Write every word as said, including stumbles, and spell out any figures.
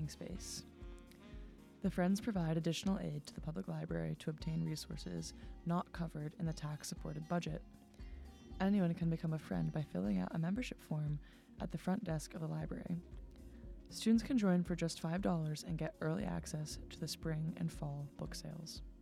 co-working space. The Friends provide additional aid to the public library to obtain resources not covered in the tax-supported budget. Anyone can become a friend by filling out a membership form at the front desk of the library. Students can join for just five dollars and get early access to the spring and fall book sales.